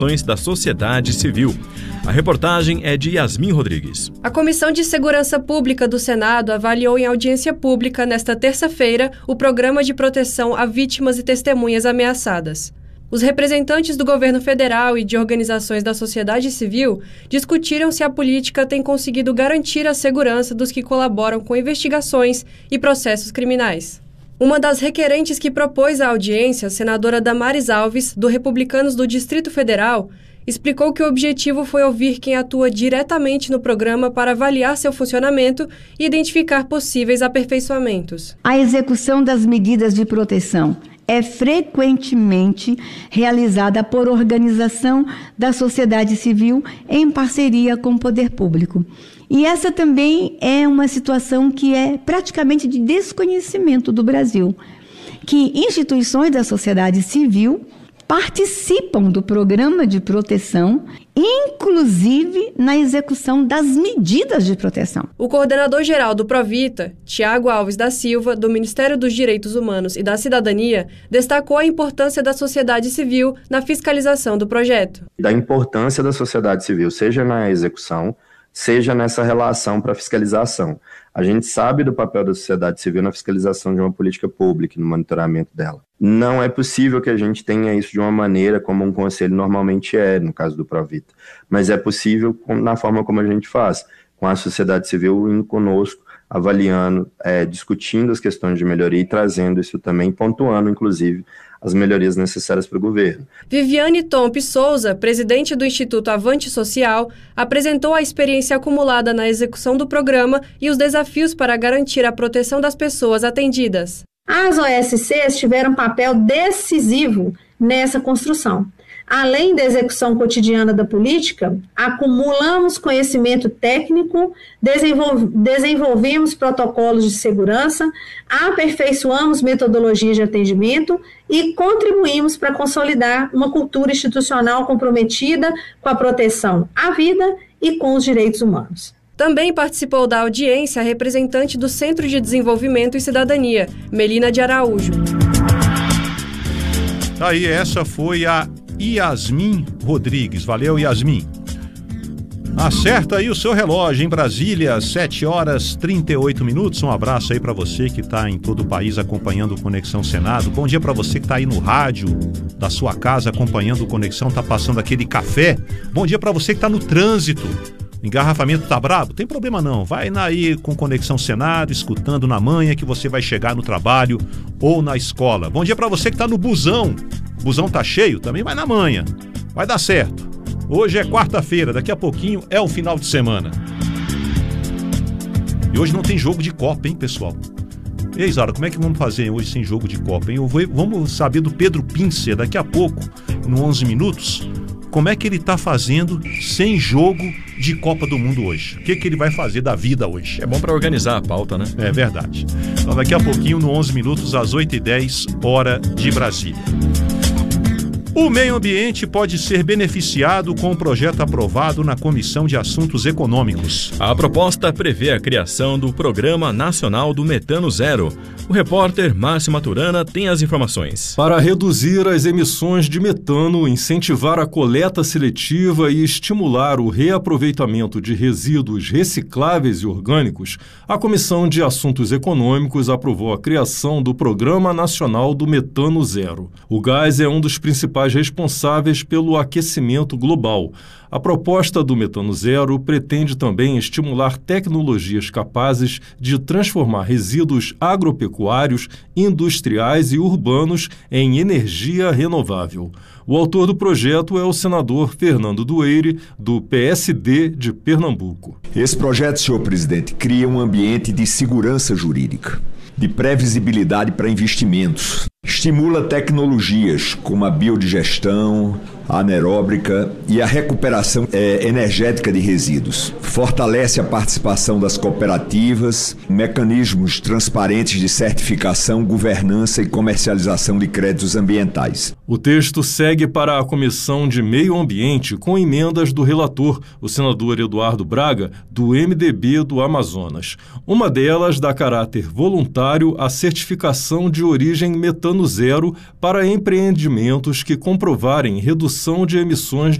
da sociedade civil. A reportagem é de Yasmin Rodrigues. A Comissão de Segurança Pública do Senado avaliou em audiência pública nesta terça-feira o Programa de Proteção a Vítimas e Testemunhas Ameaçadas. Os representantes do governo federal e de organizações da sociedade civil discutiram se a política tem conseguido garantir a segurança dos que colaboram com investigações e processos criminais. Uma das requerentes que propôs a audiência, a senadora Damares Alves, do Republicanos do Distrito Federal, explicou que o objetivo foi ouvir quem atua diretamente no programa para avaliar seu funcionamento e identificar possíveis aperfeiçoamentos. A execução das medidas de proteção é frequentemente realizada por organização da sociedade civil em parceria com o poder público. E essa também é uma situação que é praticamente de desconhecimento do Brasil, que instituições da sociedade civil participam do programa de proteção, inclusive na execução das medidas de proteção. O coordenador-geral do Provita, Tiago Alves da Silva, do Ministério dos Direitos Humanos e da Cidadania, destacou a importância da sociedade civil na fiscalização do projeto. Da importância da sociedade civil, seja na execução, seja nessa relação para fiscalização. A gente sabe do papel da sociedade civil na fiscalização de uma política pública, no monitoramento dela. Não é possível que a gente tenha isso de uma maneira como um conselho normalmente é, no caso do Provita, mas é possível na forma como a gente faz, com a sociedade civil indo conosco, avaliando, discutindo as questões de melhoria e trazendo isso também, pontuando, inclusive, as melhorias necessárias para o governo. Viviane Tompe Souza, presidente do Instituto Avante Social, apresentou a experiência acumulada na execução do programa e os desafios para garantir a proteção das pessoas atendidas. As OSCs tiveram um papel decisivo nessa construção. Além da execução cotidiana da política, acumulamos conhecimento técnico, desenvolvemos protocolos de segurança, aperfeiçoamos metodologias de atendimento e contribuímos para consolidar uma cultura institucional comprometida com a proteção à vida e com os direitos humanos. Também participou da audiência a representante do Centro de Desenvolvimento e Cidadania, Melina de Araújo. Aí, essa foi a Yasmin Rodrigues. Valeu, Yasmin. Acerta aí o seu relógio em Brasília, 7h38. Um abraço aí para você que está em todo o país acompanhando o Conexão Senado. Bom dia para você que está aí no rádio da sua casa acompanhando o Conexão, está passando aquele café. Bom dia para você que está no trânsito. Engarrafamento tá brabo? Tem problema não, vai aí com Conexão Senado, escutando na manhã que você vai chegar no trabalho ou na escola. Bom dia pra você que tá no busão, o busão tá cheio, também vai na manhã, vai dar certo. Hoje é quarta-feira, daqui a pouquinho é o final de semana. E hoje não tem jogo de Copa, hein, pessoal? E aí, Isaura, como é que vamos fazer hoje sem jogo de Copa, hein? Vamos saber do Pedro Pincer daqui a pouco, no 11 minutos, como é que ele tá fazendo sem jogo de Copa do Mundo hoje. O que ele vai fazer da vida hoje? É bom para organizar a pauta, né? É verdade. Então daqui a pouquinho, no 11 minutos, às 8h10, hora de Brasília. O meio ambiente pode ser beneficiado com o projeto aprovado na Comissão de Assuntos Econômicos. A proposta prevê a criação do Programa Nacional do Metano Zero. O repórter Márcio Maturana tem as informações. Para reduzir as emissões de metano, incentivar a coleta seletiva e estimular o reaproveitamento de resíduos recicláveis e orgânicos, a Comissão de Assuntos Econômicos aprovou a criação do Programa Nacional do Metano Zero. O gás é um dos principais responsáveis pelo aquecimento global. A proposta do Metano Zero pretende também estimular tecnologias capazes de transformar resíduos agropecuários, industriais e urbanos em energia renovável. O autor do projeto é o senador Fernando Dueire, do PSD de Pernambuco. Esse projeto, senhor presidente, cria um ambiente de segurança jurídica, de previsibilidade para investimentos, estimula tecnologias como a biodigestão, a anaeróbica e a recuperação energética de resíduos. Fortalece a participação das cooperativas, mecanismos transparentes de certificação, governança e comercialização de créditos ambientais. O texto segue para a Comissão de Meio Ambiente com emendas do relator, o senador Eduardo Braga, do MDB do Amazonas. Uma delas dá caráter voluntário à certificação de origem metano zero para empreendimentos que comprovarem redução redução de emissões